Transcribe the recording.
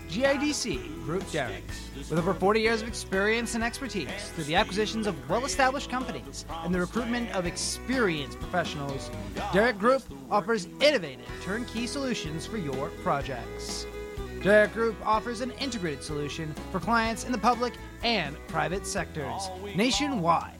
GIDC Group Derrick. With over 40 years of experience and expertise through the acquisitions of well-established companies and the recruitment of experienced professionals, Derrick Group offers innovative turnkey solutions for your projects. Derrick Group offers an integrated solution for clients in the public and private sectors nationwide.